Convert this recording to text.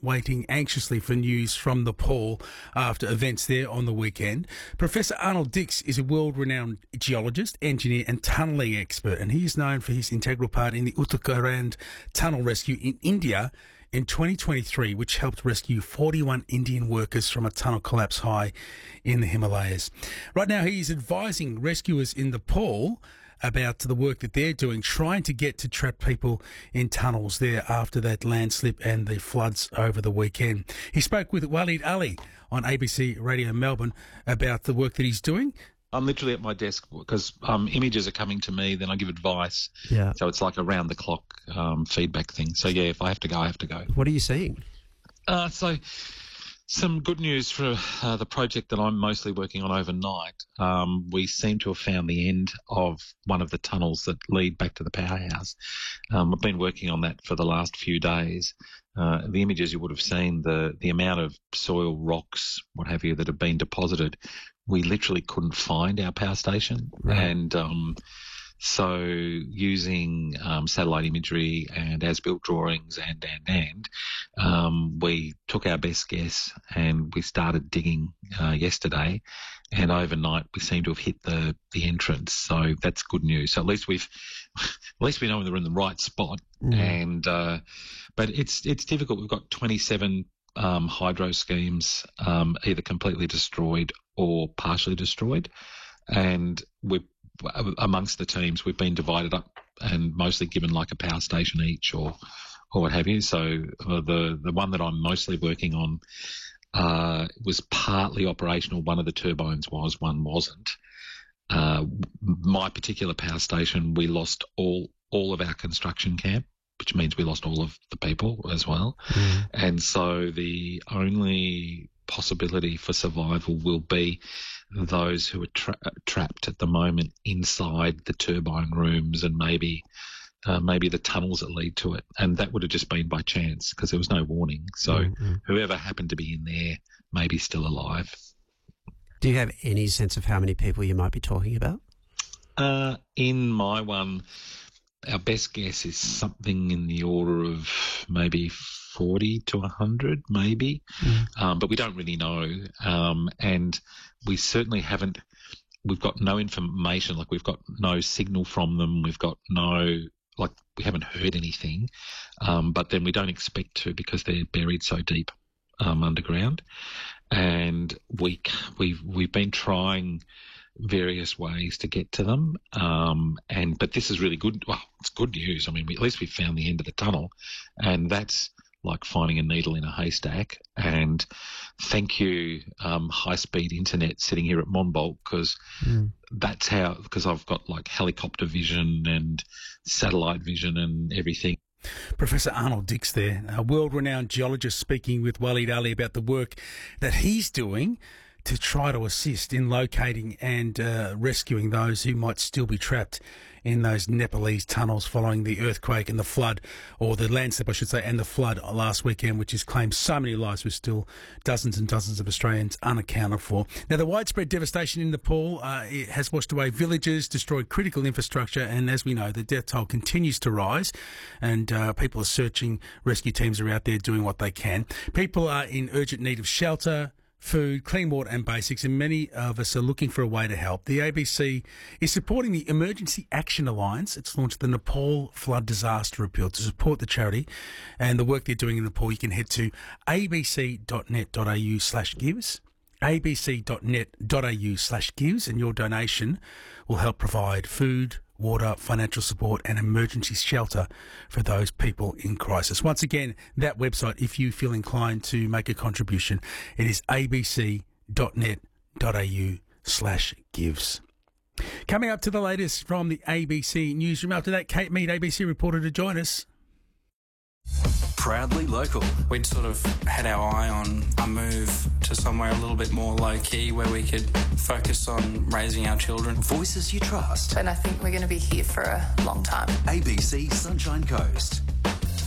waiting anxiously for news from Nepal after events there on the weekend. Professor Arnold Dix is a world-renowned geologist, engineer and tunnelling expert, and he is known for his integral part in the Uttarakhand tunnel rescue in India in 2023, which helped rescue 41 Indian workers from a tunnel collapse high in the Himalayas. Right now, he is advising rescuers in Nepal about the work that they're doing, trying to get to trapped people in tunnels there after that landslip and the floods over the weekend. He spoke with Waleed Ali on ABC Radio Melbourne about the work that he's doing. I'm literally at my desk because images are coming to me, then I give advice. Yeah. So it's like a round-the-clock feedback thing. So, yeah, if I have to go, I have to go. What are you seeing? So some good news for the project that I'm mostly working on overnight. We seem to have found the end of one of the tunnels that lead back to the powerhouse. I've been working on that for the last few days. The images you would have seen, the amount of soil, rocks, what have you, that have been deposited, we literally couldn't find our power station. Right. And so using satellite imagery and as-built drawings and we took our best guess and we started digging yesterday, and overnight we seem to have hit the entrance. So that's good news. So at least we know we're in the right spot. And but it's difficult. We've got 27 hydro schemes either completely destroyed or partially destroyed, and amongst the teams we've been divided up and mostly given like a power station each or what have you. So the one that I'm mostly working on was partly operational. One of the turbines was, one wasn't. My particular power station, we lost all of our construction camp, which means we lost all of the people as well. And so the only possibility for survival will be those who are trapped at the moment inside the turbine rooms and maybe the tunnels that lead to it. And that would have just been by chance because there was no warning. So whoever happened to be in there may be still alive. Do you have any sense of how many people you might be talking about? In my one, our best guess is something in the order of maybe 40 to 100, maybe. But we don't really know. And we certainly haven't, we've got no information, like we've got no signal from them. We've got we haven't heard anything. But then we don't expect to because they're buried so deep underground. And we've been trying various ways to get to them, but this is really good. Well, it's good news. I mean, at least we found the end of the tunnel, and that's like finding a needle in a haystack. And thank you, high-speed internet sitting here at Monbulk, because that's how. Because I've got like helicopter vision and satellite vision and everything. Professor Arnold Dix there, a world-renowned geologist, speaking with Waleed Ali about the work that he's doing to try to assist in locating and rescuing those who might still be trapped in those Nepalese tunnels following the earthquake and the flood, or the landslip, I should say, and the flood last weekend, which has claimed so many lives, with still dozens and dozens of Australians unaccounted for. Now, the widespread devastation in Nepal it has washed away villages, destroyed critical infrastructure, and as we know, the death toll continues to rise, and people are searching. Rescue teams are out there doing what they can. People are in urgent need of shelter, food, clean water and basics, and many of us are looking for a way to help. The ABC is supporting the Emergency Action Alliance. It's launched the Nepal Flood Disaster Appeal to support the charity and the work they're doing in Nepal. You can head to abc.net.au/gives, abc.net.au/gives, and your donation will help provide food, water, financial support and emergency shelter for those people in crisis. Once again, that website, if you feel inclined to make a contribution, it is abc.net.au/gives. Coming up to the latest from the ABC newsroom. After that, Kate Mead, ABC reporter, to join us. Proudly local. We'd sort of had our eye on a move to somewhere a little bit more low-key where we could focus on raising our children. Voices you trust. And I think we're going to be here for a long time. ABC Sunshine Coast.